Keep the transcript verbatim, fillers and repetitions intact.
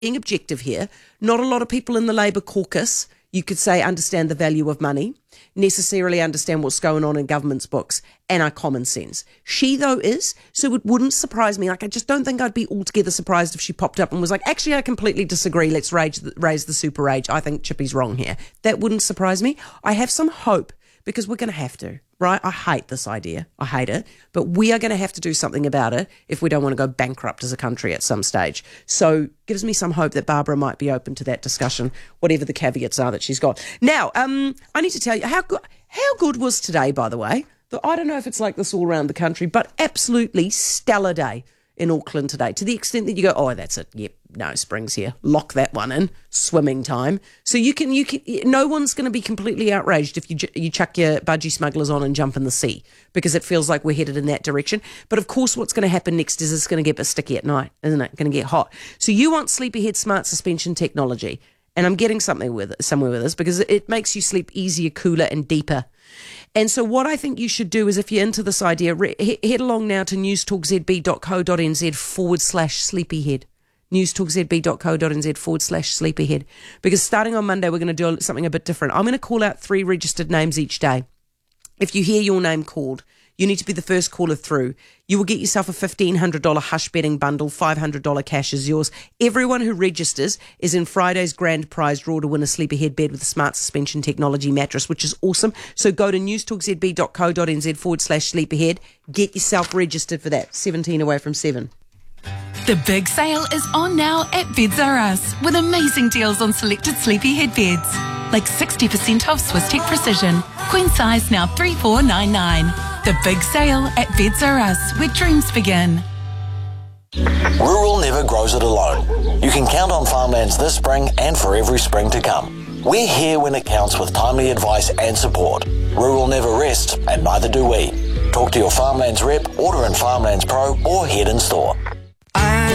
being objective here, not a lot of people in the Labour caucus, you could say, understand the value of money, necessarily understand what's going on in government's books, and are common sense. She, though, is, so it wouldn't surprise me. Like, I just don't think I'd be altogether surprised if she popped up and was like, actually, I completely disagree. Let's raise the, raise the super age. I think Chippy's wrong here. That wouldn't surprise me. I have some hope, because we're going to have to, right? I hate this idea. I hate it. But we are going to have to do something about it if we don't want to go bankrupt as a country at some stage. So gives me some hope that Barbara might be open to that discussion, whatever the caveats are that she's got. Now, um, I need to tell you, how good, how good was today, by the way? I don't know if it's like this all around the country, but absolutely stellar day in Auckland today, to the extent that you go, oh, that's it. Yep, no, spring's here. Lock that one in. Swimming time. So you can, you can. No one's going to be completely outraged if you you chuck your budgie smugglers on and jump in the sea, because it feels like we're headed in that direction. But of course, what's going to happen next is it's going to get a bit sticky at night, isn't it? Going to get hot. So you want Sleepyhead smart suspension technology, and I'm getting something with it, somewhere with this, because it makes you sleep easier, cooler, and deeper. And so what I think you should do is, if you're into this idea, re- head along now to newstalkzb.co.nz forward slash sleepyhead. newstalkzb.co.nz forward slash sleepyhead. Because starting on Monday, we're going to do something a bit different. I'm going to call out three registered names each day. If you hear your name called, you need to be the first caller through. You will get yourself a fifteen hundred dollars hush betting bundle. five hundred dollars cash is yours. Everyone who registers is in Friday's grand prize draw to win a Sleepyhead bed with a smart suspension technology mattress, which is awesome. So go to newstalkzb.co.nz forward slash sleepyhead. Get yourself registered for that. seventeen away from seven. The big sale is on now at Beds R Us, with amazing deals on selected Sleepyhead beds. Like sixty percent off Swiss Tech Precision. Queen size now three four nine nine. The big sale at Beds R Us, where dreams begin. Rural never grows it alone. You can count on Farmlands this spring and for every spring to come. We're here when it counts with timely advice and support. Rural never rests, and neither do we. Talk to your Farmlands rep, order in Farmlands Pro, or head in store.